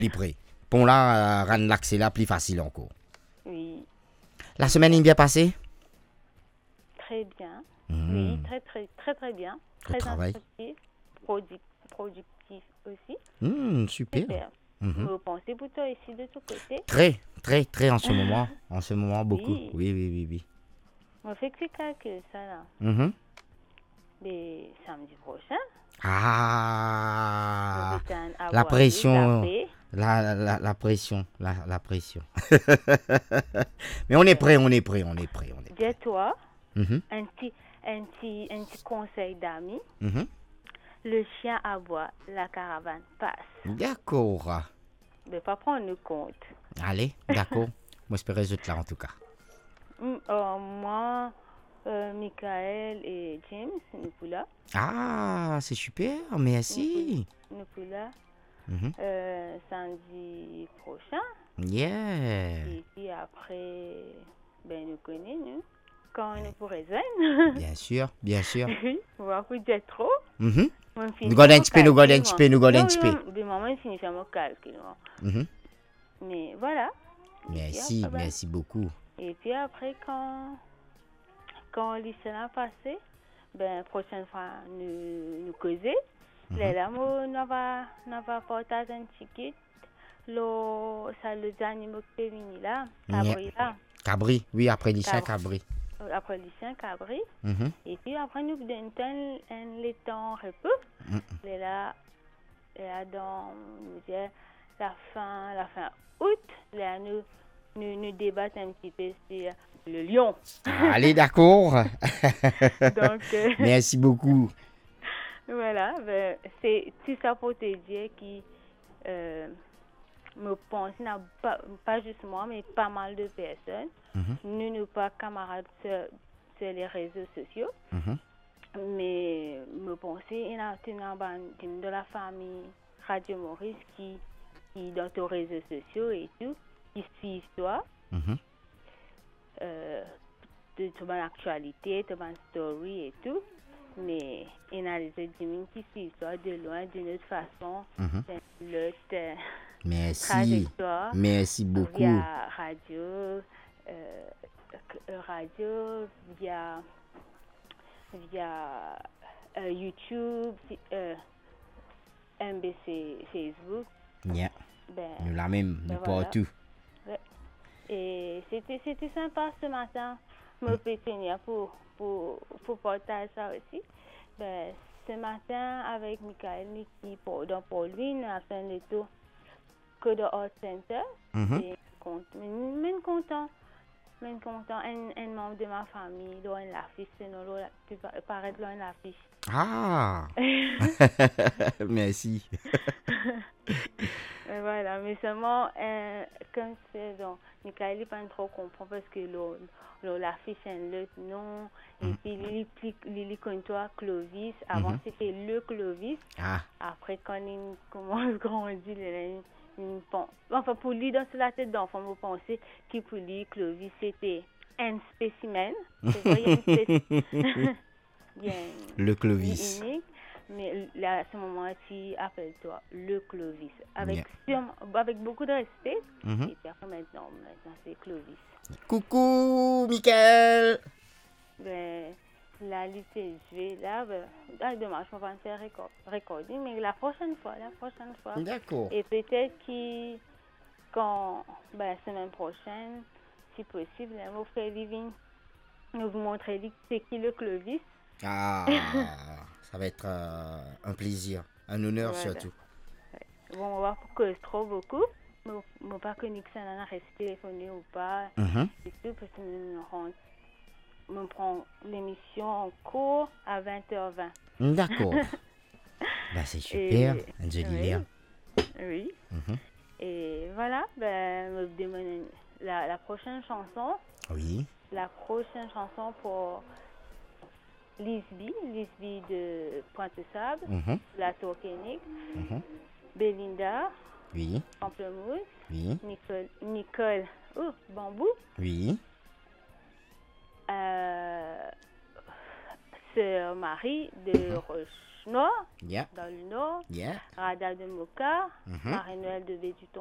plus près. Pour là, rendre l'accès là plus facile encore. Oui, La semaine est bien passée? très bien. Mhm. Oui, très bien. Au Très travail. instructif, productif aussi. Super. Super. Mhm. Me penser pour toi ici de ton côté. Très en ce moment. En ce moment, beaucoup. Oui, Oui. me fait que calcul ça là. Mhm. Mais samedi prochain, Ah, je vais la avoir pression. zappé. La pression. La pression. Mais on est prêt. Dis-toi, Mhm. un petit conseil d'amis. Mhm. Le chien aboie, la caravane passe. D'accord. Ne pas prendre compte. Allez, d'accord. Moi, j'espère résoudre là en tout cas. Moi, Michael et James, nous sommes là. Ah, c'est super. Merci. Nous sommes là Mhm. samedi prochain. Yeah. Et puis après, ben nous connaissons, nous. Quand nous pourrons rejoindre. Bien sûr. Oui, on va vous dire trop. Mhm. On Nous finit gardons mon un petit peu, Non, oui, maman finit mon calcul. Mhm. Mais voilà. Merci beaucoup. Et puis après, quand l'lycée a passé, ben, prochaine fois, nous causer. Là, nous va partager un ticket. Ça le animaux qui est venu là, Cabri là. Cabri, oui, après lycée Cabri. Après le lycée Cabri. Mhm. Et puis après, nous donnons un temps repos. Là, dans la fin août, là, nous débattons un petit peu sur le lion. Allez, d'accord. Donc, merci beaucoup. Voilà, ben, c'est tout ça pour te dire qui me pense, pas juste moi, mais pas mal de personnes. Nous ne pas camarades sur les réseaux sociaux, mais me penser, il y a de la famille Radio Maurice qui dans les réseaux sociaux et tout, qui suit toi. De toute l'actualité, de ma story et tout. Mais il y a des gens qui suivent toi de loin, d'une autre façon, l'autre trajectoire. Merci beaucoup. Via radio, via YouTube, MBC, Facebook. Yeah. Ben, nous la même, nous voilà. partout. Et c'était sympa ce matin, me tenir pour partager ça aussi. Ben, ce matin, avec Michael, qui pour lui, nous avons fait le tour que de Art Center. Et content. Un membre de ma famille, dans l'affiche, sinon, paraît dans l'affiche. Ah! Merci. Voilà, mais seulement, comme c'est donc, Michael n'est pas trop comprend parce que l'affiche est un autre nom, et puis il connaît toi Clovis, avant c'était le Clovis, après quand il commence à grandir, enfin pour lui dans la tête d'enfant, vous pensez que pour lui Clovis c'était un spécimen, c'est vrai, le Clovis. Unique. Mais là, à ce moment-ci, appelle-toi le Clovis. Avec beaucoup de respect. Et puis après, maintenant c'est Clovis. Coucou, Michael! Ben, la lutte est jouée là. Dommage, je ne vais pas faire recording, mais la prochaine fois. D'accord. Et peut-être quand, semaine prochaine, si possible, on fait vivre, nous vous montrer c'est qui le Clovis. Ah, ça va être un plaisir, un honneur surtout. Bon, on va cause trop beaucoup. Je ne sais pas que Nixon a resté téléphoné ou pas. Et tout, parce que je prends l'émission en cours à 20h20. D'accord. C'est super, Angelina. Oui. Et voilà, me demande la prochaine chanson. Oui. La prochaine chanson pour Lisby de Pointe-Sable, la Tourquenique, Belinda, oui. Pamplemousse, oui. Nicole, Bambou, oui. Sœur Marie de Blanche-Noire, Yeah. dans le nord, Yeah. Rada de Moka, Mhm. Marie-Noël de Béduton.